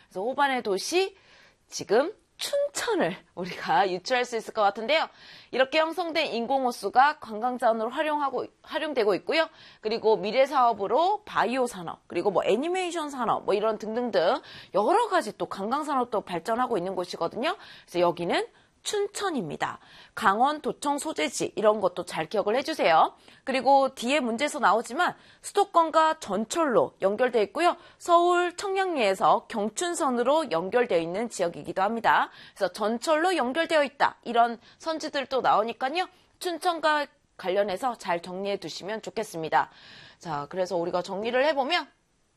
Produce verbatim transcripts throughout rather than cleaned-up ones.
그래서 호반의 도시 지금 춘천을 우리가 유추할 수 있을 것 같은데요. 이렇게 형성된 인공호수가 관광자원으로 활용하고, 활용되고 있고요. 그리고 미래 사업으로 바이오 산업, 그리고 뭐 애니메이션 산업, 뭐 이런 등등등 여러 가지 또 관광 산업도 발전하고 있는 곳이거든요. 그래서 여기는 춘천입니다. 강원 도청 소재지 이런 것도 잘 기억을 해주세요. 그리고 뒤에 문제에서 나오지만 수도권과 전철로 연결되어 있고요. 서울 청량리에서 경춘선으로 연결되어 있는 지역이기도 합니다. 그래서 전철로 연결되어 있다. 이런 선지들도 나오니까요. 춘천과 관련해서 잘 정리해 두시면 좋겠습니다. 자, 그래서 우리가 정리를 해보면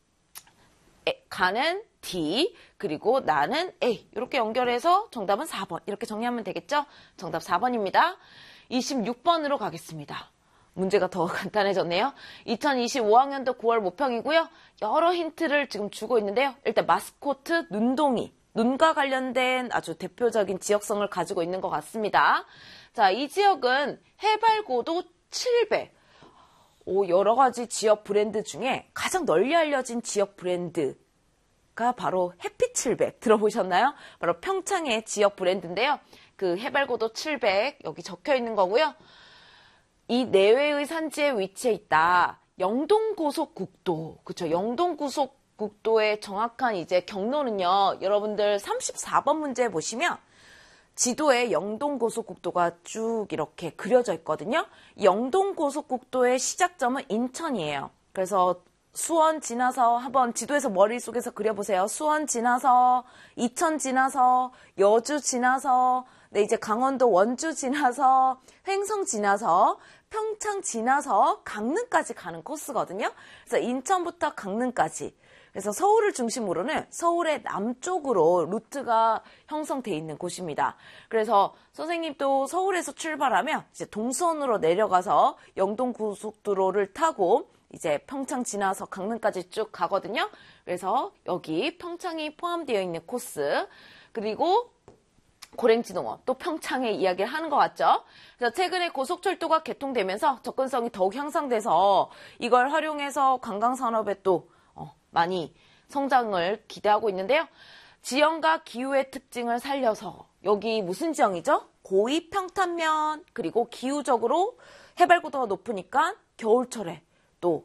에, 가는 D, 그리고 나는 A 이렇게 연결해서 정답은 사 번 이렇게 정리하면 되겠죠? 정답 사 번입니다. 이십육 번으로 가겠습니다. 문제가 더 간단해졌네요. 이천이십오 학년도 구월 모평이고요. 여러 힌트를 지금 주고 있는데요. 일단 마스코트 눈동이, 눈과 관련된 아주 대표적인 지역성을 가지고 있는 것 같습니다. 자, 이 지역은 해발고도 칠백, 오, 여러 가지 지역 브랜드 중에 가장 널리 알려진 지역 브랜드 가 바로 해피 칠백 들어보셨나요? 바로 평창의 지역 브랜드인데요. 그 해발고도 칠백 여기 적혀 있는 거고요. 이 내외의 산지에 위치해 있다. 영동고속국도, 그쵸? 영동고속국도의 정확한 이제 경로는요. 여러분들 삼십사 번 문제 보시면 지도에 영동고속국도가 쭉 이렇게 그려져 있거든요. 영동고속국도의 시작점은 인천이에요. 그래서 수원 지나서 한번 지도에서 머릿속에서 그려보세요. 수원 지나서, 이천 지나서, 여주 지나서, 네, 이제 강원도 원주 지나서, 횡성 지나서, 평창 지나서 강릉까지 가는 코스거든요. 그래서 인천부터 강릉까지. 그래서 서울을 중심으로는 서울의 남쪽으로 루트가 형성돼 있는 곳입니다. 그래서 선생님도 서울에서 출발하면 이제 동수원으로 내려가서 영동고속도로를 타고 이제 평창 지나서 강릉까지 쭉 가거든요. 그래서 여기 평창이 포함되어 있는 코스, 그리고 고랭지농업, 또 평창의 이야기를 하는 것 같죠. 그래서 최근에 고속철도가 개통되면서 접근성이 더욱 향상돼서 이걸 활용해서 관광산업에 또 어, 많이 성장을 기대하고 있는데요. 지형과 기후의 특징을 살려서 여기 무슨 지형이죠? 고위 평탄면, 그리고 기후적으로 해발고도가 높으니까 겨울철에 또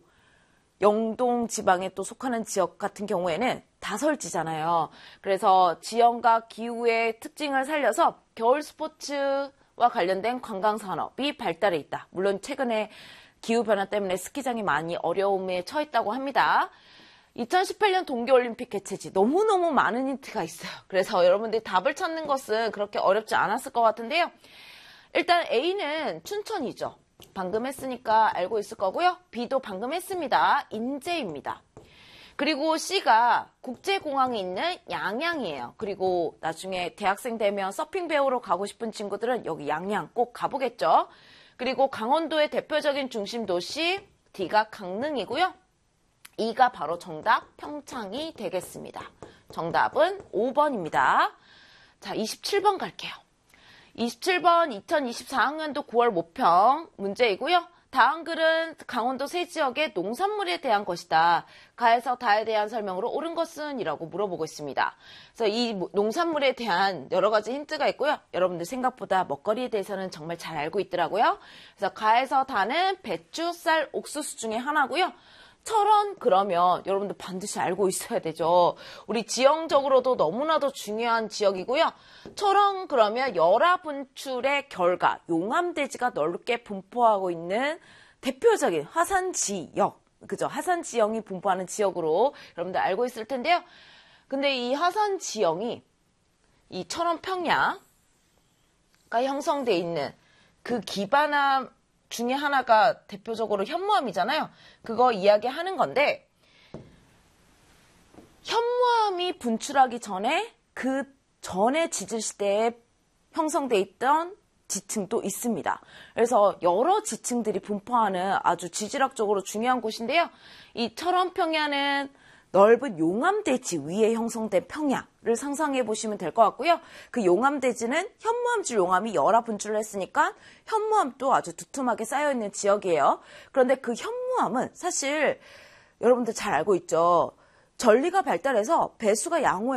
영동 지방에 또 속하는 지역 같은 경우에는 다설지잖아요. 그래서 지형과 기후의 특징을 살려서 겨울 스포츠와 관련된 관광산업이 발달해 있다. 물론 최근에 기후변화 때문에 스키장이 많이 어려움에 처했다고 합니다. 이천십팔 년 동계올림픽 개최지 너무너무 많은 힌트가 있어요. 그래서 여러분들이 답을 찾는 것은 그렇게 어렵지 않았을 것 같은데요. 일단 A는 춘천이죠. 방금 했으니까 알고 있을 거고요. B도 방금 했습니다. 인제입니다. 그리고 C가 국제공항이 있는 양양이에요. 그리고 나중에 대학생 되면 서핑 배우러 가고 싶은 친구들은 여기 양양 꼭 가보겠죠. 그리고 강원도의 대표적인 중심 도시 D가 강릉이고요. E가 바로 정답 평창이 되겠습니다. 정답은 오 번입니다. 자, 이십칠 번 갈게요. 이십칠 번 이천이십사 학년도 구월 모평 문제이고요. 다음 글은 강원도 세 지역의 농산물에 대한 것이다. 가에서 다에 대한 설명으로 옳은 것은? 이라고 물어보고 있습니다. 그래서 이 농산물에 대한 여러 가지 힌트가 있고요. 여러분들 생각보다 먹거리에 대해서는 정말 잘 알고 있더라고요. 그래서 가에서 다는 배추, 쌀, 옥수수 중에 하나고요. 철원 그러면 여러분들 반드시 알고 있어야 되죠. 우리 지형적으로도 너무나도 중요한 지역이고요. 철원 그러면 열화 분출의 결과 용암대지가 넓게 분포하고 있는 대표적인 화산 지역, 그죠? 화산 지형이 분포하는 지역으로 여러분들 알고 있을 텐데요. 근데 이 화산 지형이 이 철원 평야가 형성돼 있는 그 기반함 중에 하나가 대표적으로 현무암이잖아요. 그거 이야기하는 건데 현무암이 분출하기 전에 그 전에 지질시대에 형성돼 있던 지층도 있습니다. 그래서 여러 지층들이 분포하는 아주 지질학적으로 중요한 곳인데요. 이 철원평야는 넓은 용암대지 위에 형성된 평야를 상상해 보시면 될 것 같고요. 그 용암대지는 현무암질 용암이 열화 분출을 했으니까 현무암도 아주 두툼하게 쌓여있는 지역이에요. 그런데 그 현무암은 사실 여러분들 잘 알고 있죠. 전리가 발달해서 배수가 양호해